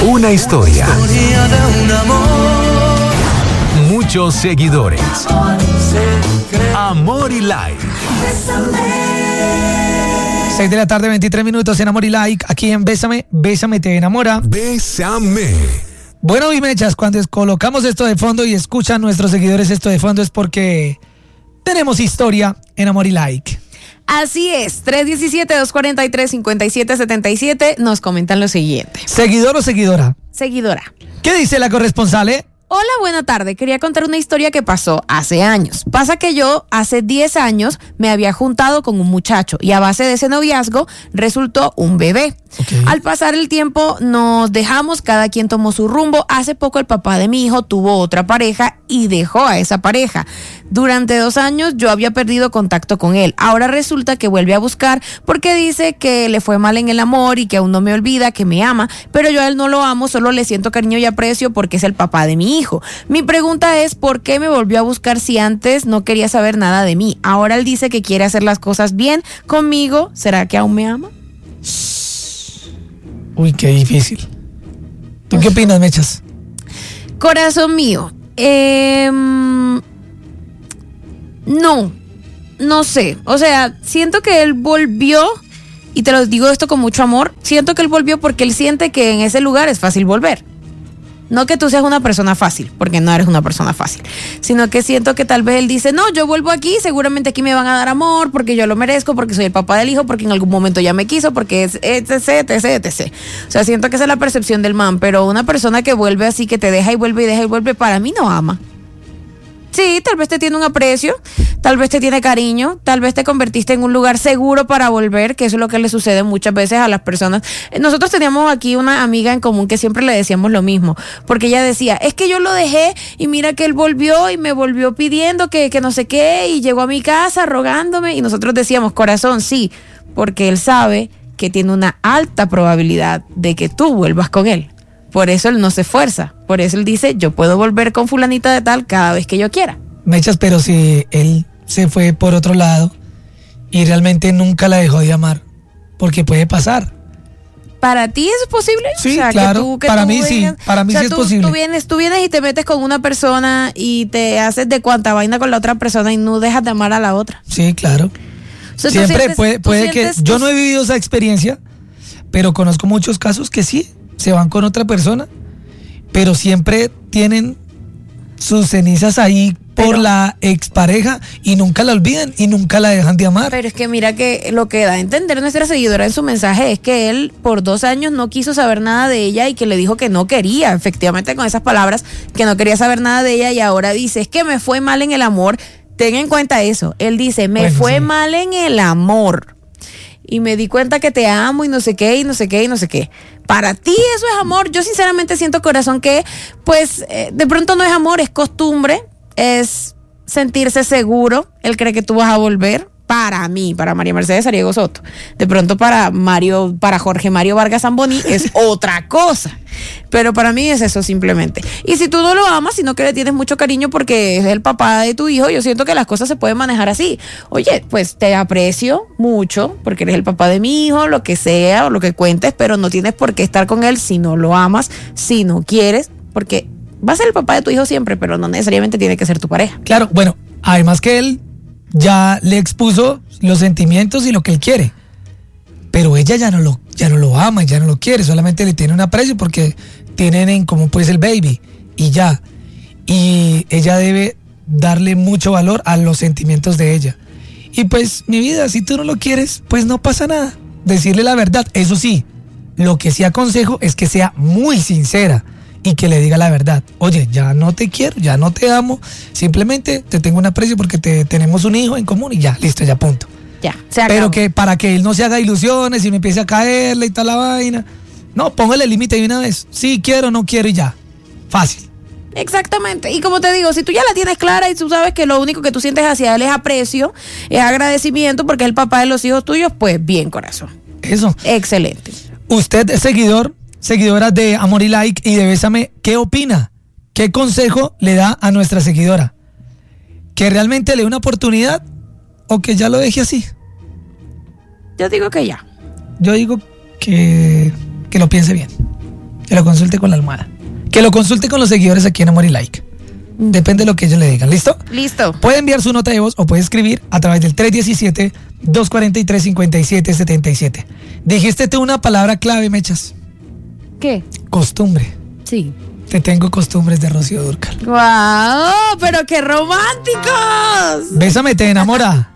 Una historia. Muchos seguidores. Amor y Like. 6 de la tarde, 23 minutos en Amor y Like. Aquí en Bésame, Bésame te enamora. Bésame. Bueno, Bimechas, cuando colocamos esto de fondo y escuchan nuestros seguidores esto de fondo es porque tenemos historia en Amor y Like. Así es, 317-243-5777 nos comentan lo siguiente. ¿Seguidor o seguidora? Seguidora. ¿Qué dice la corresponsal? Hola, buena tarde. Quería contar una historia que pasó hace años. Pasa que yo hace 10 años me había juntado con un muchacho y a base de ese noviazgo resultó un bebé. Okay. Al pasar el tiempo nos dejamos, cada quien tomó su rumbo. Hace poco el papá de mi hijo tuvo otra pareja y dejó a esa pareja. Durante 2 años yo había perdido contacto con él. Ahora resulta que vuelve a buscar porque dice que le fue mal en el amor y que aún no me olvida, que me ama, pero yo a él no lo amo, solo le siento cariño y aprecio porque es el papá de mi hijo. Mi pregunta es, ¿por qué me volvió a buscar si antes no quería saber nada de mí? Ahora él dice que quiere hacer las cosas bien conmigo. ¿Será que aún me ama? Uy, qué difícil. ¿Tú qué opinas, Mechas? Corazón mío, no sé. O sea, siento que él volvió, y te lo digo esto con mucho amor, siento que él volvió porque él siente que en ese lugar es fácil volver. No que tú seas una persona fácil, porque no eres una persona fácil, sino que siento que tal vez él dice, no, yo vuelvo aquí, seguramente aquí me van a dar amor, porque yo lo merezco, porque soy el papá del hijo, porque en algún momento ya me quiso, porque es etc. O sea, siento que esa es la percepción del man, pero una persona que vuelve así, que te deja y vuelve, para mí no ama. Sí, tal vez te tiene un aprecio, tal vez te tiene cariño, tal vez te convertiste en un lugar seguro para volver, que eso es lo que le sucede muchas veces a las personas. Nosotros teníamos aquí una amiga en común que siempre le decíamos lo mismo, porque ella decía, es que yo lo dejé y mira que él volvió y me volvió pidiendo que no sé qué y llegó a mi casa rogándome, y nosotros decíamos, corazón, sí, porque él sabe que tiene una alta probabilidad de que tú vuelvas con él. Por eso él no se esfuerza. Por eso él dice, yo puedo volver con fulanita de tal cada vez que yo quiera. Mechas, pero si él se fue por otro lado y realmente nunca la dejó de amar, porque puede pasar. ¿Para ti eso es posible? Sí, o sea, claro, para mí sí, para mí sí es posible. Tú vienes y te metes con una persona y te haces de cuanta vaina con la otra persona y no dejas de amar a la otra. Sí, claro. O sea, siempre puede que... Yo no he vivido esa experiencia, pero conozco muchos casos que sí, se van con otra persona, pero siempre tienen sus cenizas ahí por la expareja y nunca la olvidan y nunca la dejan de amar. Pero es que mira que lo que da a entender nuestra seguidora en su mensaje es que él por 2 años no quiso saber nada de ella y que le dijo que no quería, efectivamente con esas palabras, que no quería saber nada de ella, y ahora dice, es que me fue mal en el amor. Ten en cuenta eso, él dice, me fue mal en el amor y me di cuenta que te amo y no sé qué, y no sé qué, y no sé qué. Para ti eso es amor. Yo sinceramente siento, corazón, que pues de pronto no es amor, es costumbre, es sentirse seguro. Él cree que tú vas a volver. Para mí, para María Mercedes Ariego Soto. De pronto para Jorge Mario Vargas Zamboni es otra cosa. Pero para mí es eso simplemente. Y si tú no lo amas, sino que le tienes mucho cariño porque es el papá de tu hijo, yo siento que las cosas se pueden manejar así. Oye, pues te aprecio mucho porque eres el papá de mi hijo, lo que sea o lo que cuentes, pero no tienes por qué estar con él si no lo amas, si no quieres, porque va a ser el papá de tu hijo siempre, pero no necesariamente tiene que ser tu pareja. Claro, bueno, además que él ya le expuso los sentimientos y lo que él quiere, pero ella ya no lo ama, ya no lo quiere, solamente le tiene un aprecio porque tienen en común pues el baby y ya, y ella debe darle mucho valor a los sentimientos de ella. Y pues mi vida, si tú no lo quieres, pues no pasa nada, decirle la verdad. Eso sí, lo que sí aconsejo es que sea muy sincera y que le diga la verdad. Oye, ya no te quiero, ya no te amo, simplemente te tengo un aprecio porque tenemos un hijo en común y ya, listo, ya punto. Ya, se acabó. Pero que para que él no se haga ilusiones y me empiece a caerle y tal la vaina. No, póngale el límite de una vez. Sí, quiero, no quiero y ya. Fácil. Exactamente. Y como te digo, si tú ya la tienes clara y tú sabes que lo único que tú sientes hacia él es aprecio, es agradecimiento porque es el papá de los hijos tuyos, pues bien, corazón. Eso. Excelente. Usted es seguidora de Amor y Like y de Bésame, ¿qué opina? ¿Qué consejo le da a nuestra seguidora? ¿Que realmente le dé una oportunidad o que ya lo deje así? Yo digo que ya. Yo digo que lo piense bien. Que lo consulte con la almohada. Que lo consulte con los seguidores aquí en Amor y Like. Depende de lo que ellos le digan. ¿Listo? Listo. Puede enviar su nota de voz o puede escribir a través del 317-243-5777. Dijiste tú una palabra clave, Mechas. ¿Qué? Costumbre. Sí. Te tengo costumbres de Rocío Dúrcal. ¡Guau! ¡Pero qué románticos! Bésame, te enamora.